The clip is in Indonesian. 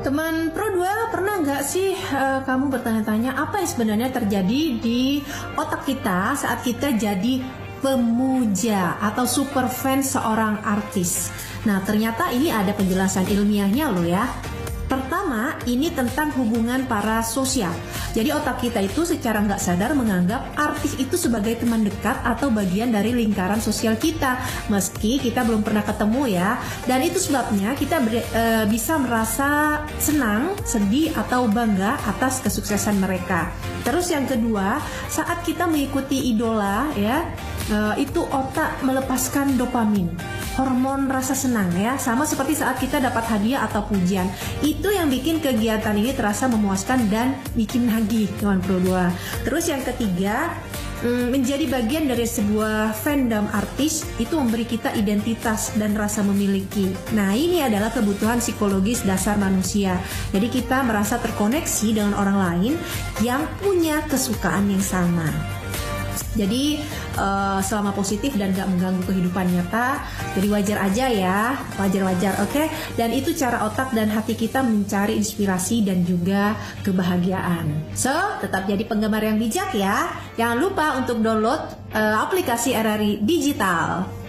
Teman Pro 2, pernah nggak sih kamu bertanya-tanya apa yang sebenarnya terjadi di otak kita saat kita jadi pemuja atau super fans seorang artis? Nah, ternyata ini ada penjelasan ilmiahnya loh ya. Pertama, ini tentang hubungan parasosial. Jadi otak kita itu secara nggak sadar menganggap artis itu sebagai teman dekat atau bagian dari lingkaran sosial kita, meski kita belum pernah ketemu ya. Dan itu sebabnya kita bisa merasa senang, sedih, atau bangga atas kesuksesan mereka. Terus yang kedua, saat kita mengikuti idola ya, itu otak melepaskan dopamin, hormon rasa senang ya, sama seperti saat kita dapat hadiah atau pujian. Itu yang bikin kegiatan ini terasa memuaskan dan bikin nagih, teman Pro 2. Terus yang ketiga, menjadi bagian dari sebuah fandom artis itu memberi kita identitas dan rasa memiliki. Nah, ini adalah kebutuhan psikologis dasar manusia. Jadi kita merasa terkoneksi dengan orang lain yang punya kesukaan yang sama. Jadi selama positif dan gak mengganggu kehidupan nyata, jadi wajar aja ya, wajar-wajar, oke? Dan itu cara otak dan hati kita mencari inspirasi dan juga kebahagiaan. So, tetap jadi penggemar yang bijak ya. Jangan lupa untuk download aplikasi RRI Digital.